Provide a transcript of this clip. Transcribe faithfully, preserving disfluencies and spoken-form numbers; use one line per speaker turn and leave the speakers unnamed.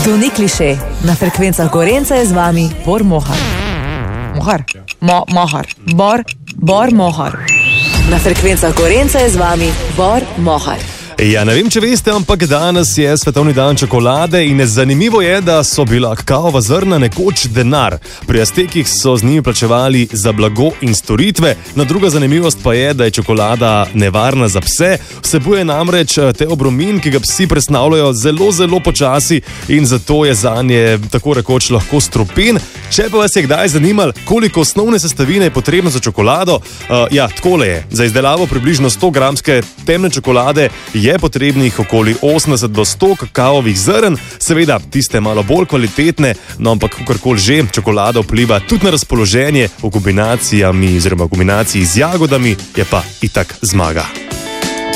To ni kliše. Na frekvencah Gorenca je z vami Bor Mohar. Mohar? Mo, mohar. Bor, Bor Mohar. Na frekvencah Gorenca je z vami Bor Mohar.
Ja, ne vem, če veste, ampak danes je svetovni dan čokolade in zanimivo je, da so bila kakaova zrna nekoč denar. Pri Aztekih so z njimi plačevali za blago in storitve. Na druga zanimivost pa je, da je čokolada nevarna za pse. Vsebuje namreč teobromin, ki ga psi presnavljajo zelo, zelo počasi in zato je zanje tako rekoč lahko strupen. Če pa vas je kdaj zanimal, koliko osnovne sestavine je potrebno za čokolado, uh, ja, takole je. Za izdelavo približno sto gramske temne čokolade je potrebnih okoli osemdeset do sto kakavovih zrn, seveda tiste malo bolj kvalitetne, no ampak kakorkoli že, čokolada vpliva tudi na razpoloženje v kombinacijami oziroma v kombinaciji z jagodami, je pa itak zmaga.